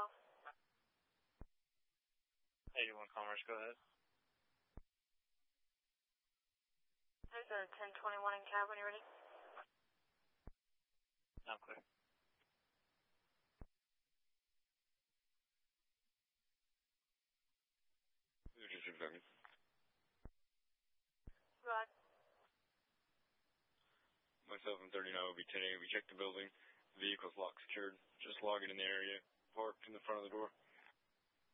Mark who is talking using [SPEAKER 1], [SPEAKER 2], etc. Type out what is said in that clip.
[SPEAKER 1] 81 Commerce, go ahead.
[SPEAKER 2] There's a 1021 in cab when you're ready.
[SPEAKER 1] I'm clear.
[SPEAKER 3] Just confirming.
[SPEAKER 2] Rod.
[SPEAKER 3] Myself and 39 will be 10A. We checked the building. The vehicle's locked, secured. Just logging in the area. Parked in the front of the door.